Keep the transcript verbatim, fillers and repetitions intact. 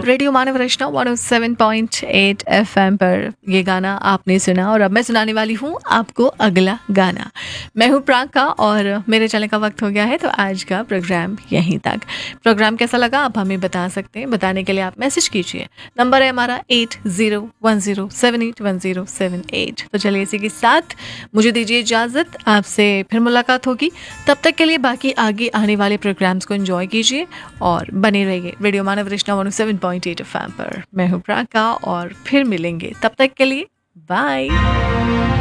Radio मानव रचना one O seven point eight FM पर ये गाना आपने सुना और अब मैं सुनाने वाली हूँ आपको अगला गाना। मैं हूँ प्राका और मेरे चलने का वक्त हो गया है, तो आज का प्रोग्राम यहीं तक। प्रोग्राम कैसा लगा आप हमें बता सकते हैं। बताने के लिए आप मैसेज कीजिए, नंबर है हमारा eight zero one zero seven eight one zero seven eight. तो चलिए इसी के साथ मुझे दीजिए इजाज़त, आपसे फिर मुलाकात होगी। तब तक के लिए बाकी आगे आने वाले प्रोग्राम्स को एंजॉय कीजिए और बने रहिए रेडियो मानव रचना one O seven point eight FM पर। मैं हूँ प्राका और फिर मिलेंगे, तब तक के लिए बाय।